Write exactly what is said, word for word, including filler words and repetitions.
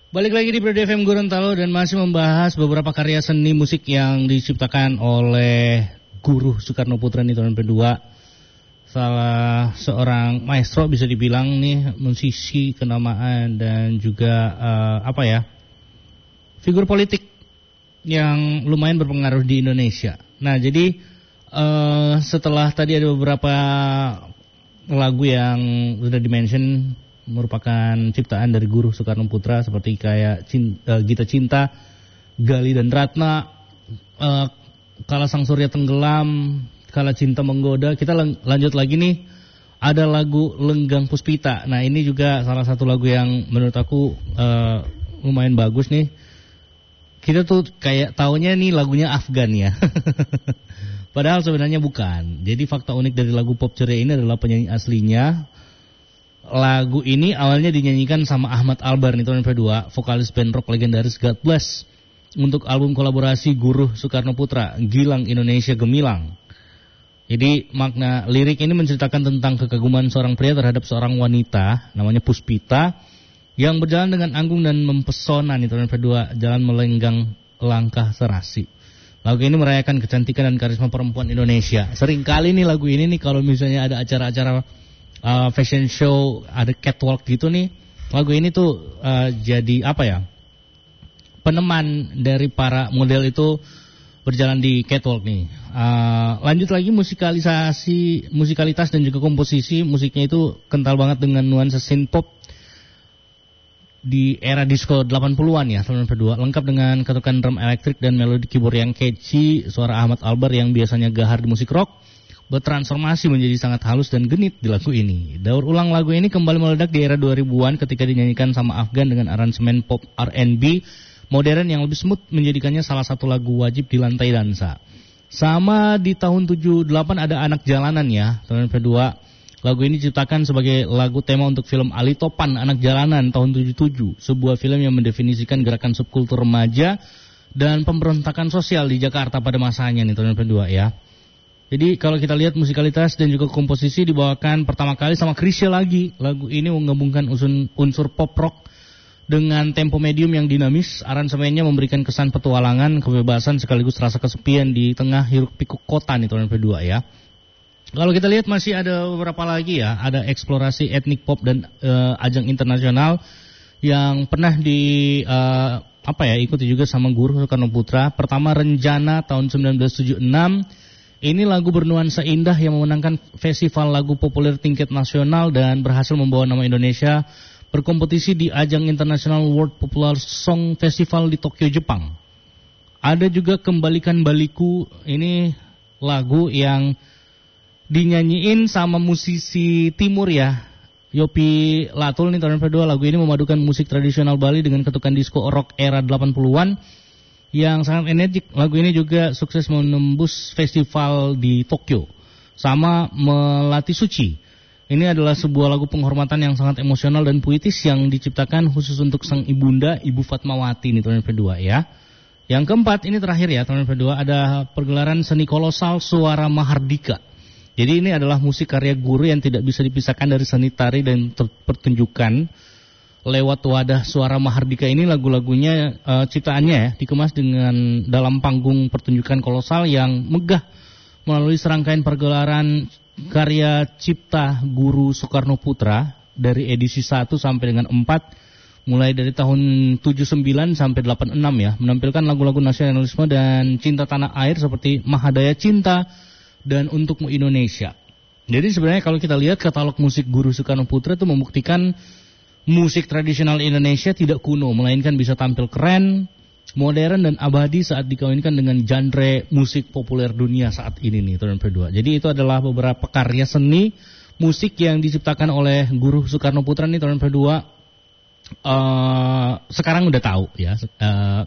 Balik lagi di Brady F M Gorontalo dan masih membahas beberapa karya seni musik yang diciptakan oleh Guru Soekarno Putra nih tahun kedua. Salah seorang maestro bisa dibilang nih, musisi kenamaan dan juga uh, apa ya, figur politik yang lumayan berpengaruh di Indonesia. Nah jadi uh, setelah tadi ada beberapa lagu yang sudah dimention merupakan ciptaan dari Guru Soekarno Putra seperti kayak Cinta, uh, Gita Cinta, Gali dan Ratna, uh, Kala Sang Surya Tenggelam, Kala Cinta Menggoda. Kita lang- lanjut lagi nih, ada lagu Lenggang Puspita. Nah ini juga salah satu lagu yang menurut aku uh, lumayan bagus nih. Kita tuh kayak taunya nih lagunya Afgan ya. Padahal sebenarnya bukan. Jadi fakta unik dari lagu pop ceria ini adalah penyanyi aslinya. Lagu ini awalnya dinyanyikan sama Ahmad Albar nih tahun kedua, vokalis band rock legendaris God Bless, untuk album kolaborasi Guru Soekarno Putra, Gilang Indonesia Gemilang. Jadi makna lirik ini menceritakan tentang kekaguman seorang pria terhadap seorang wanita namanya Puspita yang berjalan dengan anggun dan mempesona nih tahun kedua, jalan melenggang langkah serasi. Lagu ini merayakan kecantikan dan karisma perempuan Indonesia. Seringkali nih lagu ini nih kalau misalnya ada acara-acara Uh, fashion show, ada catwalk gitu nih, lagu ini tuh uh, jadi apa ya, peneman dari para model itu berjalan di catwalk nih. Uh, lanjut lagi musikalisasi, musikalitas dan juga komposisi musiknya itu kental banget dengan nuansa synth pop di era disco delapan puluhan ya, tahun kedua, lengkap dengan ketukan drum elektrik dan melodi keyboard yang catchy. Suara Ahmad Albar yang biasanya gahar di musik rock bertransformasi menjadi sangat halus dan genit di lagu ini. Daur ulang lagu ini kembali meledak di era dua ribuan ketika dinyanyikan sama Afgan dengan aransemen pop R and B modern yang lebih smooth, menjadikannya salah satu lagu wajib di lantai dansa. Sama di tahun tujuh puluh delapan ada Anak Jalanan ya, tahun kedua. Lagu ini diciptakan sebagai lagu tema untuk film Ali Topan Anak Jalanan tahun tujuh puluh tujuh, sebuah film yang mendefinisikan gerakan subkultur remaja dan pemberontakan sosial di Jakarta pada masanya nih tahun kedua ya. Jadi kalau kita lihat musikalitas dan juga komposisi dibawakan pertama kali sama Chrisye lagi. Lagu ini menggabungkan unsur, unsur pop rock dengan tempo medium yang dinamis. Aransemennya memberikan kesan petualangan, kebebasan sekaligus rasa kesepian di tengah hiruk pikuk kota nih tahun kedua ya. Kalau kita lihat masih ada beberapa lagi ya, ada eksplorasi etnik pop dan uh, ajang internasional yang pernah di uh, apa ya ikuti juga sama Guru Soekarno Putra. Pertama Renjana tahun sembilan belas tujuh puluh enam. Ini lagu bernuansa indah yang memenangkan festival lagu populer tingkat nasional dan berhasil membawa nama Indonesia berkompetisi di ajang International World Popular Song Festival di Tokyo, Jepang. Ada juga Kembalikan Baliku, ini lagu yang dinyanyiin sama musisi timur ya, Yopi Latul nih tahun kedua. Lagu ini memadukan musik tradisional Bali dengan ketukan disco rock era delapan puluhan yang sangat energik. Lagu ini juga sukses menembus festival di Tokyo sama Melati Suci. Ini adalah sebuah lagu penghormatan yang sangat emosional dan puitis yang diciptakan khusus untuk sang ibunda, Ibu Fatmawati nih tahun kedua ya. Yang keempat, ini terakhir ya tahun kedua, ada pergelaran seni kolosal Suara Mahardika. Jadi ini adalah musik karya Guru yang tidak bisa dipisahkan dari seni tari dan pertunjukan. Lewat wadah Suara Mahardika ini lagu-lagunya uh, ciptaannya ya dikemas dengan dalam panggung pertunjukan kolosal yang megah melalui serangkaian pergelaran karya cipta Guru Soekarno Putra dari edisi satu sampai dengan empat, mulai dari tahun tujuh puluh sembilan sampai delapan puluh enam ya, menampilkan lagu-lagu nasionalisme dan cinta tanah air seperti Mahadaya Cinta dan Untukmu Indonesia. Jadi sebenarnya kalau kita lihat katalog musik Guru Soekarno Putra itu membuktikan musik tradisional Indonesia tidak kuno, melainkan bisa tampil keren, modern dan abadi saat dikawinkan dengan genre musik populer dunia saat ini nih tahun kedua. Jadi itu adalah beberapa karya seni musik yang diciptakan oleh Guru Soekarno Putra nih tahun kedua. Uh, sekarang udah tahu ya. Uh,